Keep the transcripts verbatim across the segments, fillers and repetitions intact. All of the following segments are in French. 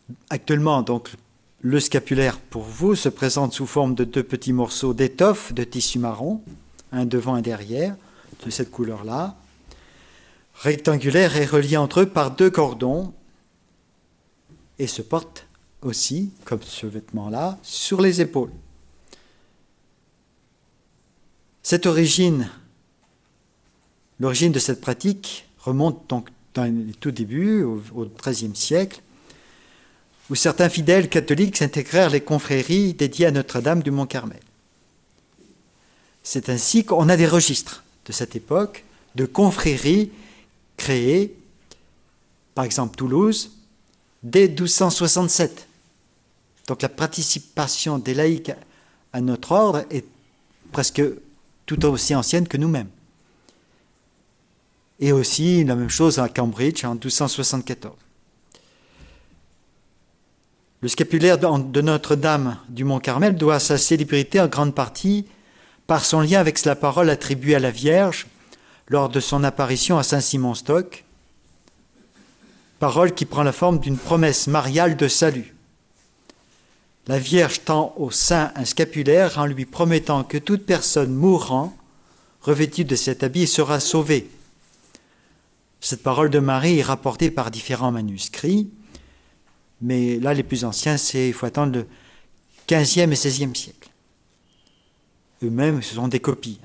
Actuellement, donc, le scapulaire pour vous se présente sous forme de deux petits morceaux d'étoffe de tissu marron, un devant et derrière, de cette couleur-là, rectangulaire et relié entre eux par deux cordons, et se porte aussi, comme ce vêtement-là, sur les épaules. Cette origine, l'origine de cette pratique remonte donc dans les tout débuts, au treizième siècle, où certains fidèles catholiques intégrèrent les confréries dédiées à Notre-Dame du Mont-Carmel. C'est ainsi qu'on a des registres de cette époque, de confréries créées, par exemple Toulouse, dès douze cent soixante-sept. Donc la participation des laïcs à notre ordre est presque tout aussi ancienne que nous-mêmes. Et aussi la même chose à Cambridge en douze cent soixante-quatorze. Le scapulaire de Notre-Dame du Mont-Carmel doit sa célébrité en grande partie par son lien avec la parole attribuée à la Vierge lors de son apparition à Saint-Simon-Stock, parole qui prend la forme d'une promesse mariale de salut. La Vierge tend au saint un scapulaire en lui promettant que toute personne mourant, revêtue de cet habit, sera sauvée. Cette parole de Marie est rapportée par différents manuscrits, mais là, les plus anciens, c'est, il faut attendre le quinzième et seizième siècle. Eux-mêmes, ce sont des copies.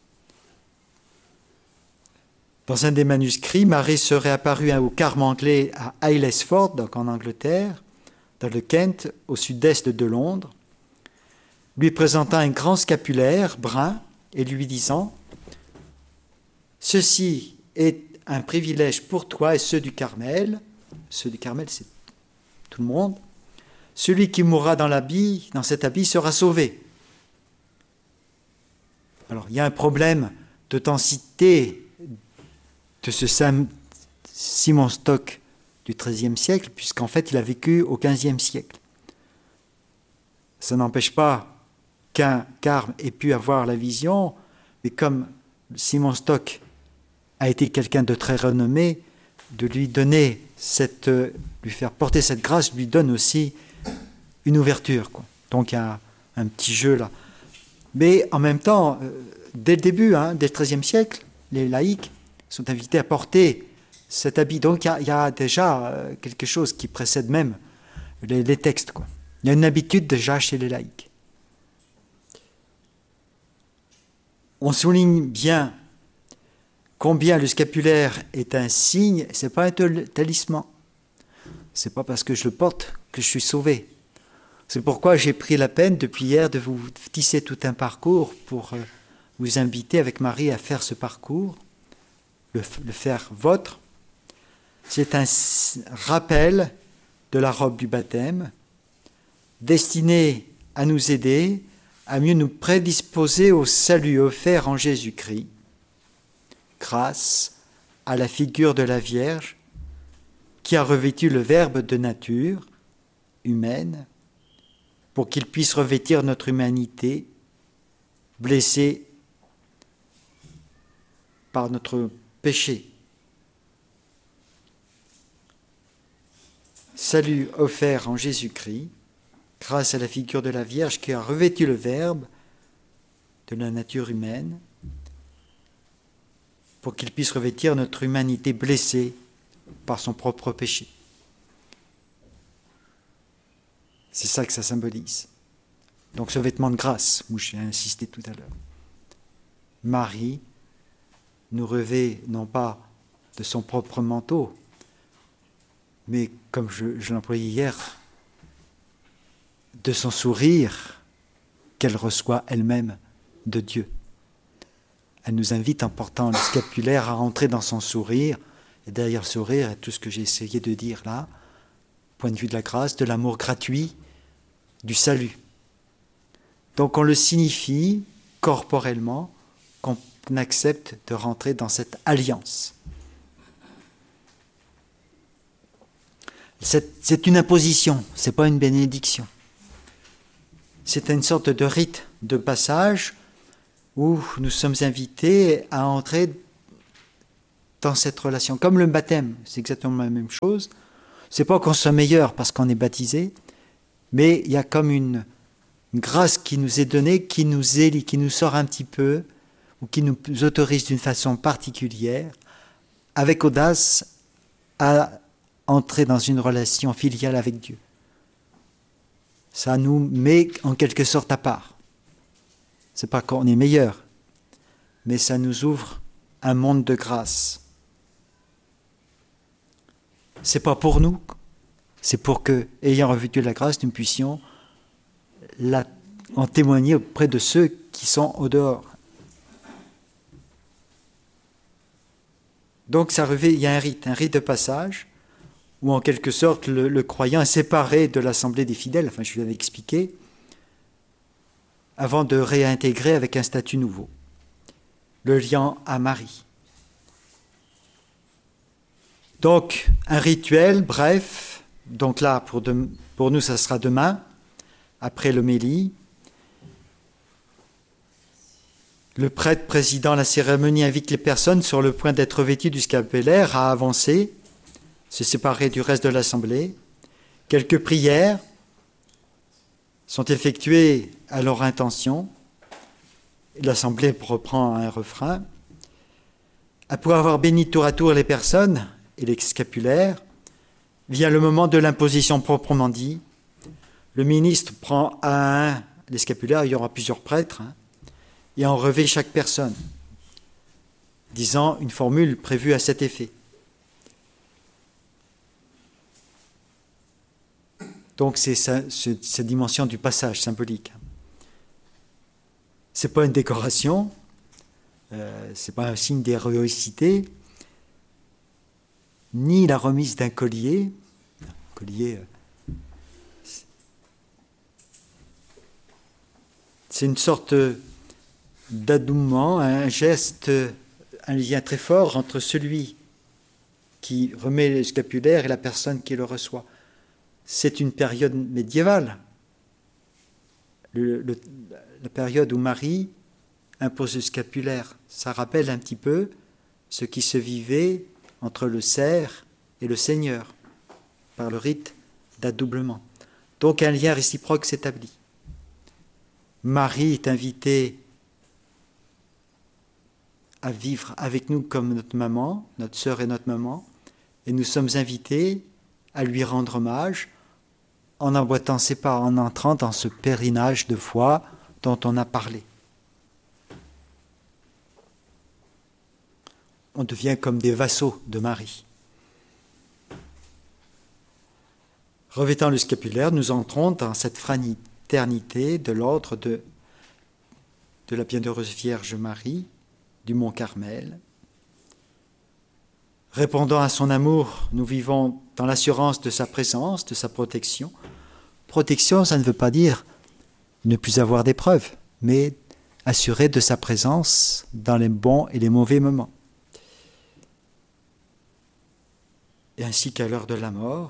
Dans un des manuscrits, Marie serait apparue au Carme anglais à Aylesford, donc en Angleterre, dans le Kent, au sud-est de Londres, lui présentant un grand scapulaire brun et lui disant « Ceci est un privilège pour toi et ceux du Carmel. » Ceux du Carmel, c'est tout le monde. « Celui qui mourra dans l'habit, dans cet habit, sera sauvé. » Alors, il y a un problème d'authenticité de ce Saint Simon Stock du treizième siècle, puisqu'en fait, il a vécu au quinzième siècle. Ça n'empêche pas qu'un carme ait pu avoir la vision, mais comme Simon Stock a été quelqu'un de très renommé, de lui donner cette, lui faire porter cette grâce, lui donne aussi une ouverture, quoi. Donc il y a un petit jeu là. Mais en même temps, dès le début, hein, dès le treizième siècle, les laïcs sont invités à porter cet habit. Donc il y a, il y a déjà quelque chose qui précède même les, les textes, quoi. Il y a une habitude déjà chez les laïcs. On souligne bien combien le scapulaire est un signe, ce n'est pas un talisman. Ce n'est pas parce que je le porte que je suis sauvé. C'est pourquoi j'ai pris la peine depuis hier de vous tisser tout un parcours pour vous inviter avec Marie à faire ce parcours, le, le faire vôtre. C'est un rappel de la robe du baptême, destiné à nous aider à mieux nous prédisposer au salut offert en Jésus-Christ, grâce à la figure de la Vierge qui a revêtu le Verbe de nature humaine pour qu'il puisse revêtir notre humanité blessée par notre péché. Salut offert en Jésus-Christ, grâce à la figure de la Vierge qui a revêtu le Verbe de la nature humaine, pour qu'il puisse revêtir notre humanité blessée par son propre péché. C'est ça que ça symbolise. Donc ce vêtement de grâce, où j'ai insisté tout à l'heure. Marie nous revêt non pas de son propre manteau, mais comme je, je l'employais hier, de son sourire qu'elle reçoit elle-même de Dieu. Elle nous invite en portant le scapulaire à rentrer dans son sourire, et derrière le sourire, et tout ce que j'ai essayé de dire là, point de vue de la grâce, de l'amour gratuit, du salut. Donc on le signifie corporellement, qu'on accepte de rentrer dans cette alliance. C'est, c'est une imposition, ce n'est pas une bénédiction. C'est une sorte de rite de passage où nous sommes invités à entrer dans cette relation. Comme le baptême, c'est exactement la même chose, C'est pas qu'on soit meilleur parce qu'on est baptisé, mais il y a comme une, une grâce qui nous est donnée, qui nous élit, qui nous sort un petit peu, ou qui nous autorise d'une façon particulière, avec audace, à entrer dans une relation filiale avec Dieu. Ça nous met en quelque sorte à part. C'est pas qu'on est meilleur, mais ça nous ouvre un monde de grâce. C'est pas pour nous, c'est pour que, ayant revêtu la grâce, nous puissions la, en témoigner auprès de ceux qui sont au dehors. Donc ça revêt, il y a un rite, un rite de passage, où en quelque sorte le, le croyant est séparé de l'assemblée des fidèles, enfin je vous l'avais expliqué, avant de réintégrer avec un statut nouveau, le lien à Marie. Donc un rituel, bref, donc là pour, de, pour nous ça sera demain, après l'homélie. Le prêtre présidant la cérémonie invite les personnes sur le point d'être vêtues du scapulaire à avancer, se séparer du reste de l'assemblée. Quelques prières sont effectuées à leur intention. L'assemblée reprend un refrain. Après avoir béni tour à tour les personnes et les scapulaires, vient le moment de l'imposition proprement dit. Le ministre prend à un les scapulaires, il y aura plusieurs prêtres, hein, et en revêt chaque personne, disant une formule prévue à cet effet. Donc c'est ça, c'est, cette dimension du passage symbolique. Ce n'est pas une décoration, euh, ce n'est pas un signe d'héroïcité, ni la remise d'un collier. Un collier, euh, c'est une sorte d'adoubement, un geste, un lien très fort entre celui qui remet le scapulaire et la personne qui le reçoit. C'est une période médiévale, le, le, la période où Marie impose le scapulaire. Ça rappelle un petit peu ce qui se vivait entre le serf et le seigneur, par le rite d'adoublement. Donc un lien réciproque s'établit. Marie est invitée à vivre avec nous comme notre maman, notre sœur et notre maman, et nous sommes invités à lui rendre hommage en emboîtant ses pas, en entrant dans ce pèlerinage de foi dont on a parlé. On devient comme des vassaux de Marie. Revêtant le scapulaire, nous entrons dans cette fraternité de l'ordre de, de la Bienheureuse Vierge Marie, du Mont Carmel. Répondant à son amour, nous vivons dans l'assurance de sa présence, de sa protection. Protection, ça ne veut pas dire ne plus avoir d'épreuves, mais assurer de sa présence dans les bons et les mauvais moments. Et ainsi qu'à l'heure de la mort,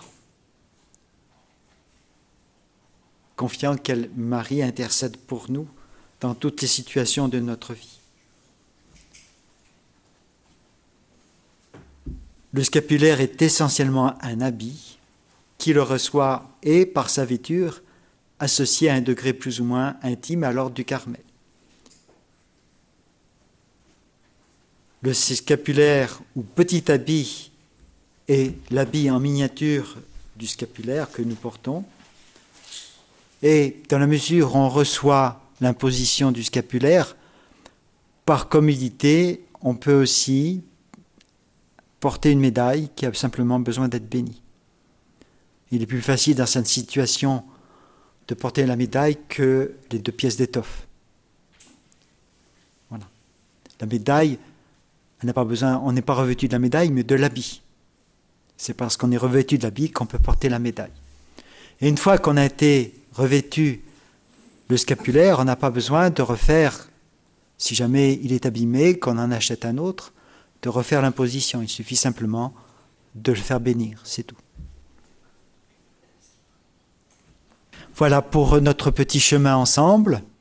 confiant qu'elle, Marie, intercède pour nous dans toutes les situations de notre vie. Le scapulaire est essentiellement un habit qui le reçoit et, par sa vêture, associé à un degré plus ou moins intime à l'ordre du Carmel. Le scapulaire ou petit habit est l'habit en miniature du scapulaire que nous portons. Et dans la mesure où on reçoit l'imposition du scapulaire, par commodité, on peut aussi porter une médaille qui a simplement besoin d'être bénie. Il est plus facile dans cette situation de porter la médaille que les deux pièces d'étoffe. Voilà. La médaille, elle n'a pas besoin, on n'est pas revêtu de la médaille, mais de l'habit. C'est parce qu'on est revêtu de l'habit qu'on peut porter la médaille. Et une fois qu'on a été revêtu le scapulaire, on n'a pas besoin de refaire, si jamais il est abîmé, qu'on en achète un autre, de refaire l'imposition. Il suffit simplement de le faire bénir, c'est tout. Voilà pour notre petit chemin ensemble.